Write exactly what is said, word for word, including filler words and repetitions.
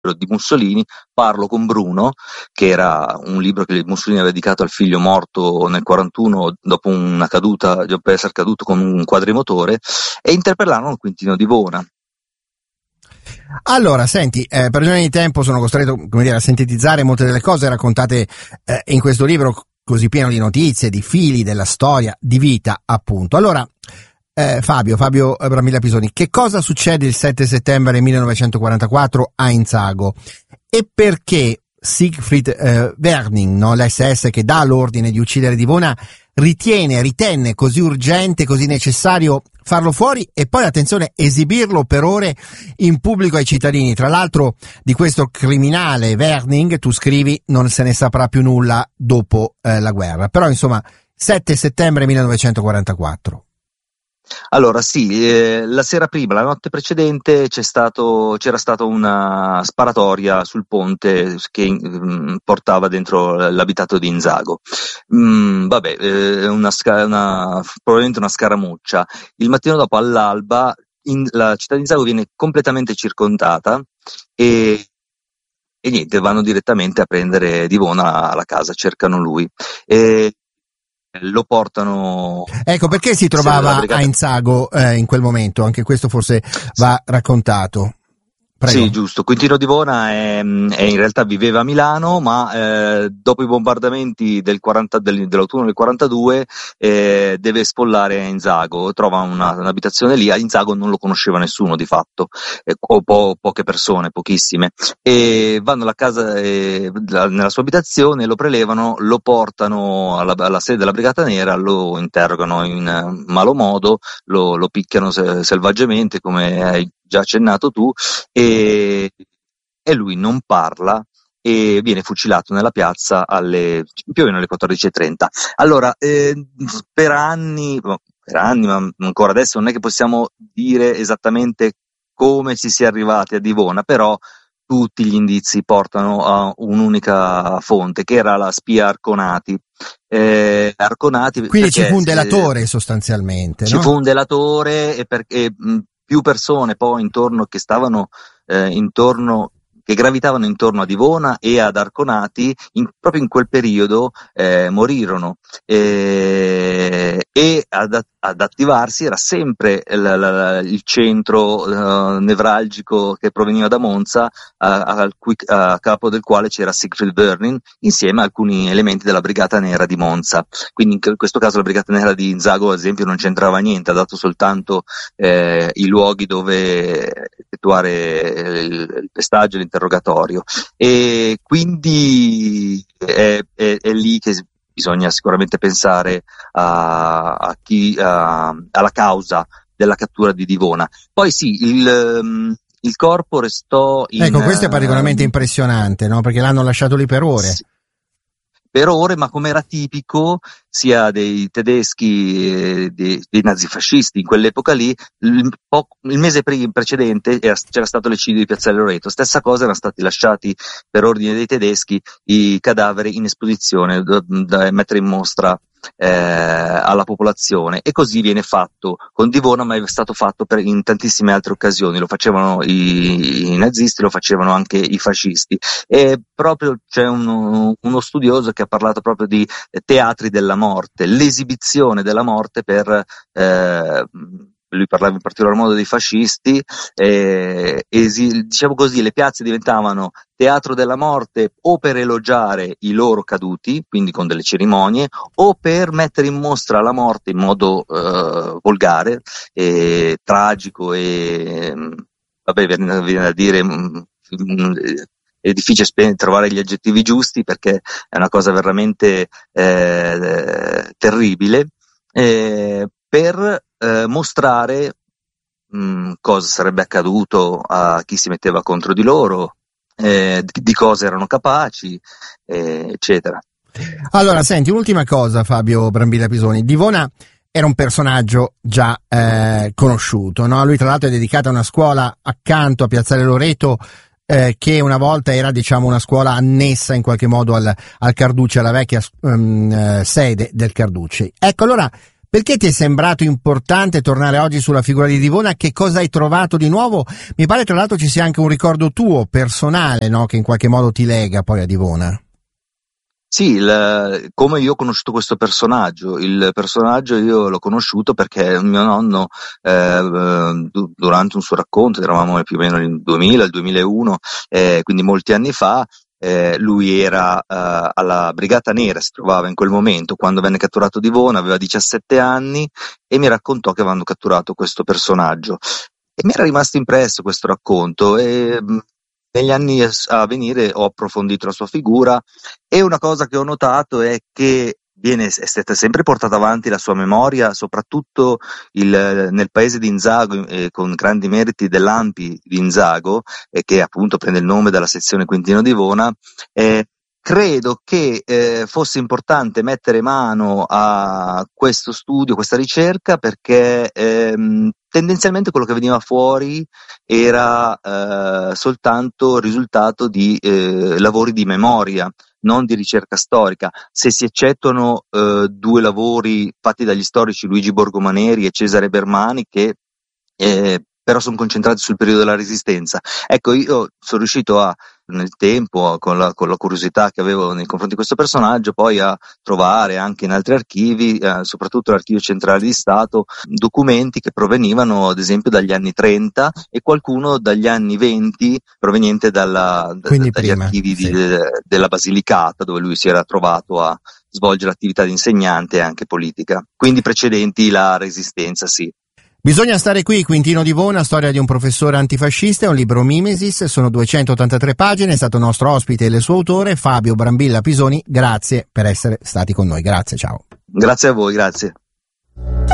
di Mussolini, parlo con Bruno, che era un libro che Mussolini aveva dedicato al figlio morto nel quarantuno dopo una caduta, dopo essere caduto con un quadrimotore, e interpellarono Quintino Divona. Allora, senti, eh, per ragioni di tempo sono costretto, come dire, a sintetizzare molte delle cose raccontate eh, in questo libro così pieno di notizie, di fili della storia, di vita, appunto. Allora, eh, Fabio, Fabio Brambilla Pisoni, che cosa succede il sette settembre millenovecentoquarantaquattro a Inzago? E perché Siegfried eh, Werning, no, l'esse esse che dà l'ordine di uccidere Divona, ritiene, ritenne così urgente, così necessario farlo fuori e poi, attenzione, esibirlo per ore in pubblico ai cittadini? Tra l'altro di questo criminale Werning tu scrivi non se ne saprà più nulla dopo eh, la guerra, però insomma sette settembre millenovecentoquarantaquattro. Allora sì, eh, la sera prima, la notte precedente c'è stato, c'era stata una sparatoria sul ponte che mh, portava dentro l'abitato di Inzago. Mm, vabbè, eh, una, sca- una, probabilmente una scaramuccia. Il mattino dopo, all'alba, in, la città di Inzago viene completamente circondata e, e niente, vanno direttamente a prendere Divona alla casa, cercano lui. E, lo portano. Ecco, perché si trovava a Inzago eh, in quel momento? Anche questo forse va raccontato. Prego. Sì, giusto. Quintino Divona è, è in realtà viveva a Milano, ma eh, dopo i bombardamenti del quaranta, del, dell'autunno del quarantadue eh, deve sfollare a Inzago, trova una, un'abitazione lì. A Inzago non lo conosceva nessuno di fatto, eh, o po- poche persone, pochissime, e vanno alla casa, eh, nella sua abitazione, lo prelevano, lo portano alla, alla sede della Brigata Nera, lo interrogano in malo modo, lo, lo picchiano se, selvaggiamente, come hai già accennato tu, e, e lui non parla e viene fucilato nella piazza alle più o meno alle quattordici e trenta. Allora, eh, per anni, per anni, ma ancora adesso non è che possiamo dire esattamente come si sia arrivati a Divona, però tutti gli indizi portano a un'unica fonte, che era la spia Arconati. Eh, Arconati Quindi perché, ci fu un delatore, eh, sostanzialmente, ci no? fu un delatore e perché mh, più persone poi intorno che stavano eh, intorno che gravitavano intorno a Divona e ad Arconati in, proprio in quel periodo eh, morirono e, e ad, ad attivarsi era sempre il, il, il centro uh, nevralgico che proveniva da Monza, a, a, a capo del quale c'era Siegfried Werning insieme a alcuni elementi della Brigata Nera di Monza. Quindi in questo caso la Brigata Nera di Inzago ad esempio non c'entrava niente, ha dato soltanto eh, i luoghi dove effettuare il, il pestaggio, l'interrogatorio, e quindi è, è, è lì che bisogna sicuramente pensare a, a chi, a, alla causa della cattura di Divona. Poi sì, il, il corpo restò in... Ecco, questo è particolarmente uh, impressionante, no? Perché l'hanno lasciato lì per ore. Sì. Per ore, ma come era tipico sia dei tedeschi e dei, dei nazifascisti in quell'epoca lì, il, po- il mese pre- precedente era, c'era stato l'eccidio di Piazzale Loreto, stessa cosa, erano stati lasciati per ordine dei tedeschi i cadaveri in esposizione da, da mettere in mostra eh, alla popolazione, e così viene fatto con Divona, ma è stato fatto per, in tantissime altre occasioni. Lo facevano i, i nazisti, lo facevano anche i fascisti, e proprio c'è uno, uno studioso che ha parlato proprio di teatri della morte, l'esibizione della morte per eh, lui parlava in particolar modo dei fascisti, eh, esi, diciamo così, le piazze diventavano teatro della morte o per elogiare i loro caduti, quindi con delle cerimonie, o per mettere in mostra la morte in modo eh, volgare, e tragico e vabbè, viene, viene da dire mh, mh, è difficile spe- trovare gli aggettivi giusti perché è una cosa veramente eh, terribile, eh, per eh, mostrare mh, cosa sarebbe accaduto a chi si metteva contro di loro, eh, di, di cosa erano capaci, eh, eccetera. Allora, senti, un'ultima cosa, Fabio Brambilla Pisoni. Divona era un personaggio già eh, conosciuto, no? Lui tra l'altro è dedicato a una scuola accanto a Piazzale Loreto, eh, che una volta era, diciamo, una scuola annessa in qualche modo al, al Carducci, alla vecchia um, eh, sede del Carducci. Ecco, allora, Perché ti è sembrato importante tornare oggi sulla figura di Divona? Che cosa hai trovato di nuovo? Mi pare tra l'altro ci sia anche un ricordo tuo, personale, no? Che in qualche modo ti lega poi a Divona. Sì, il, come io ho conosciuto questo personaggio, il personaggio io l'ho conosciuto perché mio nonno eh, durante un suo racconto, eravamo più o meno nel duemila, il duemilauno, eh, quindi molti anni fa, eh, lui era eh, alla Brigata Nera, si trovava in quel momento quando venne catturato Divona, aveva diciassette anni e mi raccontò che avevano catturato questo personaggio e mi era rimasto impresso questo racconto e negli anni a venire ho approfondito la sua figura e una cosa che ho notato è che viene, è stata sempre portata avanti la sua memoria, soprattutto il, nel paese di Inzago, eh, con grandi meriti dell'A M P I di Inzago, eh, che appunto prende il nome dalla sezione Quintino Divona. Eh, credo che eh, fosse importante mettere mano a questo studio, questa ricerca, perché ehm, tendenzialmente quello che veniva fuori era eh, soltanto il risultato di eh, lavori di memoria, non di ricerca storica. Se si eccettuano eh, due lavori fatti dagli storici Luigi Borgomaneri e Cesare Bermani, che eh, però sono concentrati sul periodo della Resistenza. Ecco, io sono riuscito a, nel tempo, con la, con la curiosità che avevo nei confronti di questo personaggio, poi a trovare anche in altri archivi, eh, soprattutto l'Archivio Centrale di Stato, documenti che provenivano ad esempio dagli anni trenta e qualcuno dagli anni venti proveniente dalla, da, dagli prima, archivi sì. di, de, della Basilicata, dove lui si era trovato a svolgere l'attività di insegnante e anche politica. Quindi precedenti la Resistenza, sì. Bisogna stare qui, Quintino Divona, storia di un professore antifascista, è un libro Mimesis, sono duecentottantatré pagine, è stato nostro ospite e il suo autore, Fabio Brambilla Pisoni, grazie per essere stati con noi, grazie, ciao. Grazie a voi, grazie.